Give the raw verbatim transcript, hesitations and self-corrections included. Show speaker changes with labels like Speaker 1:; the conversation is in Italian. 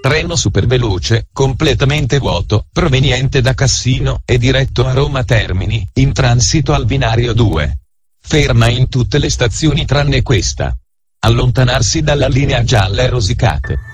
Speaker 1: treno superveloce, completamente vuoto, proveniente da Cassino e diretto a Roma Termini, in transito al binario due. Ferma in tutte le stazioni tranne questa. Allontanarsi dalla linea gialla e rosicate.